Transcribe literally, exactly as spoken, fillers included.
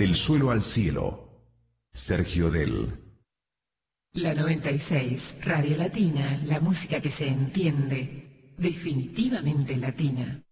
Del suelo al cielo. Sergio Del. La noventa y seis, Radio Latina, la música que se entiende, definitivamente latina.